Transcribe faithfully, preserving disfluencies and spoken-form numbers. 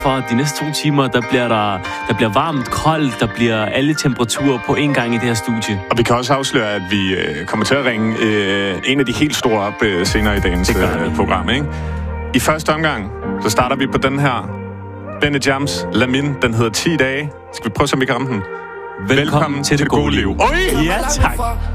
For de næste to timer, der bliver der, der bliver varmt, koldt, der bliver alle temperaturer på en gang i det her studie. Og vi kan også afsløre, at vi øh, kommer til at ringe øh, en af de helt store op øh, senere i dagens øh, program, ikke? I første omgang, så starter vi på den her Benny Jams Lamin, den hedder ti dage. Skal vi prøve, så vi kan ramme den? Velkommen, Velkommen til, til det gode liv. liv. Oj! Ja, tak.